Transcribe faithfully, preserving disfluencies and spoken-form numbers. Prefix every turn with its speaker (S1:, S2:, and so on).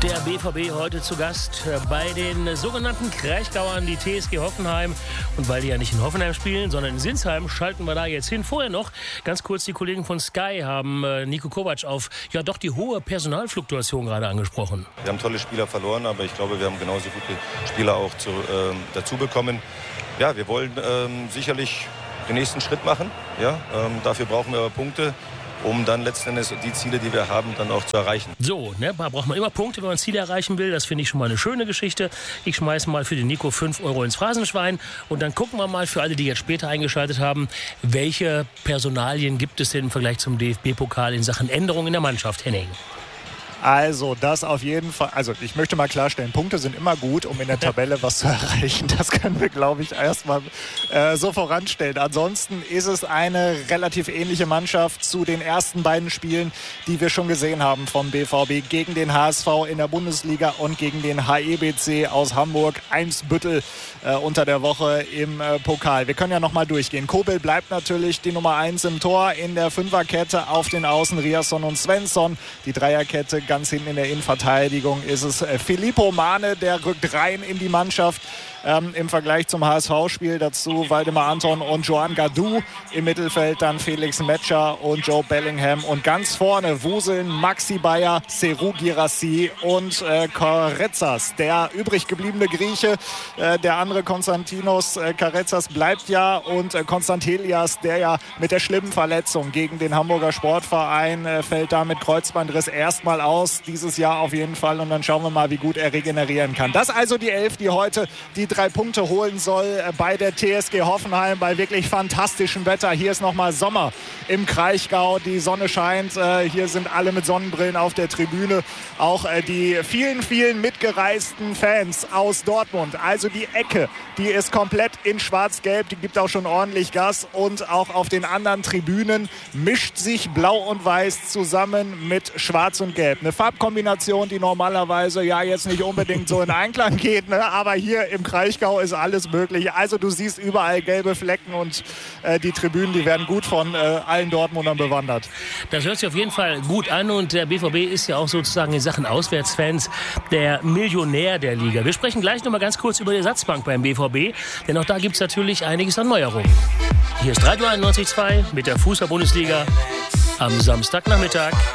S1: Der B V B heute zu Gast bei den sogenannten Kraichgauern, die T S G Hoffenheim. Und weil die ja nicht in Hoffenheim spielen, sondern in Sinsheim, schalten wir da jetzt hin. Vorher noch ganz kurz, die Kollegen von Sky haben äh, Niko Kovac auf ja doch die hohe Personalfluktuation gerade angesprochen.
S2: Wir haben tolle Spieler verloren, aber ich glaube, wir haben genauso gute Spieler auch zu, äh, dazu bekommen. Ja, wir wollen ähm, sicherlich den nächsten Schritt machen. Ja, ähm, dafür brauchen wir aber Punkte, um dann letzten Endes die Ziele, die wir haben, dann auch zu erreichen.
S1: So, ne, da braucht man immer Punkte, wenn man Ziele erreichen will. Das finde ich schon mal eine schöne Geschichte. Ich schmeiße mal für den Nico fünf Euro ins Phrasenschwein. Und dann gucken wir mal für alle, die jetzt später eingeschaltet haben, welche Personalien gibt es denn im Vergleich zum D F B-Pokal in Sachen Änderungen in der Mannschaft, Henning?
S3: Also das auf jeden Fall, also ich möchte mal klarstellen, Punkte sind immer gut, um in der Tabelle was zu erreichen. Das können wir, glaube ich, erstmal äh, so voranstellen. Ansonsten ist es eine relativ ähnliche Mannschaft zu den ersten beiden Spielen, die wir schon gesehen haben vom B V B gegen den H S V in der Bundesliga und gegen den H E B C aus Hamburg, Eimsbüttel äh, unter der Woche im äh, Pokal. Wir können ja nochmal durchgehen. Kobel bleibt natürlich die Nummer eins im Tor, in der Fünferkette auf den Außen Riasson und Svensson, die Dreierkette ganz hinten in der Innenverteidigung ist es Filippo Mane, der rückt rein in die Mannschaft. Ähm, im Vergleich zum H S V-Spiel dazu Waldemar Anton und Joan Gadou. Im Mittelfeld dann Felix Metscher und Joe Bellingham. Und ganz vorne wuseln Maxi Bayer, Serhou Guirassy und äh, Karetsas. Der übrig gebliebene Grieche, äh, der andere Konstantinos äh, Karetsas bleibt ja. Und äh, Konstantelias, der ja mit der schlimmen Verletzung gegen den Hamburger Sportverein äh, fällt da mit Kreuzbandriss erstmal aus. Dieses Jahr auf jeden Fall. Und dann schauen wir mal, wie gut er regenerieren kann. Das also die Elf, die heute die drei Punkte holen soll bei der T S G Hoffenheim bei wirklich fantastischem Wetter. Hier ist nochmal Sommer im Kraichgau. Die Sonne scheint. Hier sind alle mit Sonnenbrillen auf der Tribüne. Auch die vielen, vielen mitgereisten Fans aus Dortmund. Also die Ecke, die ist komplett in schwarz-gelb. Die gibt auch schon ordentlich Gas. Und auch auf den anderen Tribünen mischt sich Blau und Weiß zusammen mit Schwarz und Gelb. Eine Farbkombination, die normalerweise ja jetzt nicht unbedingt so in Einklang geht. Ne? Aber hier im Kraichgau ist alles möglich. Also du siehst überall gelbe Flecken und äh, die Tribünen, die werden gut von äh, allen Dortmundern bewandert.
S1: Das hört sich auf jeden Fall gut an und der B V B ist ja auch sozusagen in Sachen Auswärtsfans der Millionär der Liga. Wir sprechen gleich noch mal ganz kurz über die Ersatzbank beim B V B, denn auch da gibt es natürlich einiges an Neuerungen. Hier ist Radio einundneunzig Komma zwei mit der Fußball-Bundesliga am Samstagnachmittag.